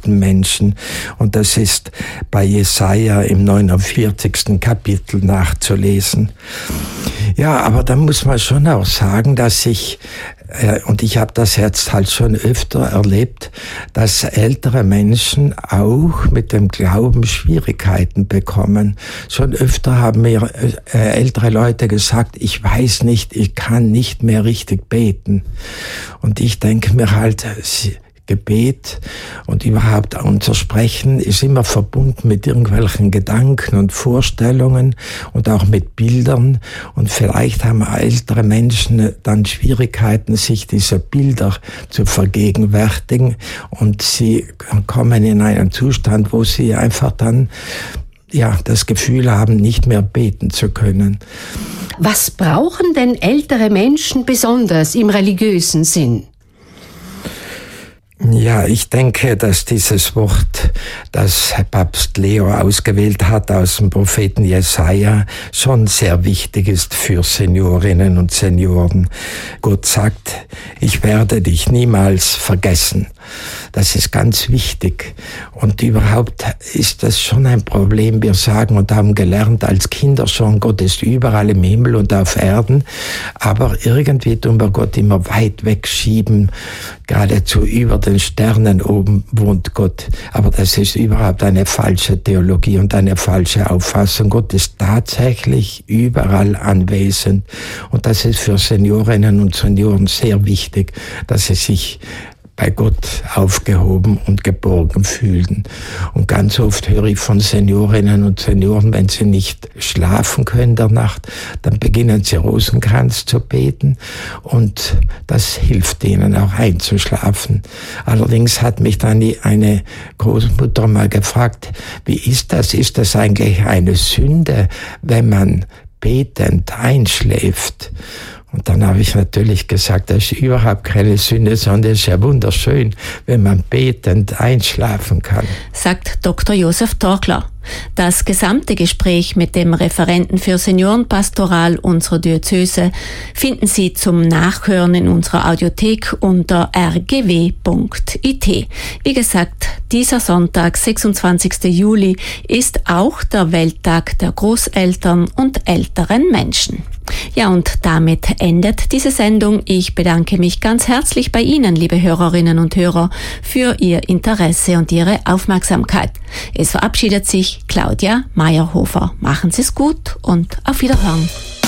alten Menschen. Und das ist bei Jesaja im 49. Kapitel nachzulesen. Ja, aber da muss man schon auch sagen, dass und ich habe das jetzt halt schon öfter erlebt, dass ältere Menschen auch mit dem Glauben Schwierigkeiten bekommen. Schon öfter haben mir ältere Leute gesagt, ich weiß nicht, ich kann nicht mehr richtig beten. Und ich denke mir halt, Gebet und überhaupt unser Sprechen ist immer verbunden mit irgendwelchen Gedanken und Vorstellungen und auch mit Bildern. Und vielleicht haben ältere Menschen dann Schwierigkeiten, sich diese Bilder zu vergegenwärtigen. Und sie kommen in einen Zustand, wo sie einfach dann das Gefühl haben, nicht mehr beten zu können. Was brauchen denn ältere Menschen besonders im religiösen Sinn? Ja, ich denke, dass dieses Wort, das Papst Leo ausgewählt hat aus dem Propheten Jesaja, schon sehr wichtig ist für Seniorinnen und Senioren. Gott sagt, ich werde dich niemals vergessen. Das ist ganz wichtig. Und überhaupt ist das schon ein Problem. Wir sagen und haben gelernt als Kinder schon, Gott ist überall im Himmel und auf Erden. Aber irgendwie tun wir Gott immer weit wegschieben. Geradezu über den Sternen oben wohnt Gott. Aber das ist überhaupt eine falsche Theologie und eine falsche Auffassung. Gott ist tatsächlich überall anwesend. Und das ist für Seniorinnen und Senioren sehr wichtig, dass sie sich bei Gott aufgehoben und geborgen fühlen. Und ganz oft höre ich von Seniorinnen und Senioren, wenn sie nicht schlafen können der Nacht, dann beginnen sie Rosenkranz zu beten und das hilft ihnen auch einzuschlafen. Allerdings hat mich dann eine Großmutter mal gefragt, wie ist das? Ist das eigentlich eine Sünde, wenn man betend einschläft? Und dann habe ich natürlich gesagt, das ist überhaupt keine Sünde, sondern es ist ja wunderschön, wenn man betend einschlafen kann. Sagt Dr. Josef Torkler. Das gesamte Gespräch mit dem Referenten für Seniorenpastoral unserer Diözese finden Sie zum Nachhören in unserer Audiothek unter rgw.it. Wie gesagt, dieser Sonntag, 26. Juli, ist auch der Welttag der Großeltern und älteren Menschen. Ja, und damit endet diese Sendung. Ich bedanke mich ganz herzlich bei Ihnen, liebe Hörerinnen und Hörer, für Ihr Interesse und Ihre Aufmerksamkeit. Es verabschiedet sich Claudia Meyerhofer. Machen Sie es gut und auf Wiederhören.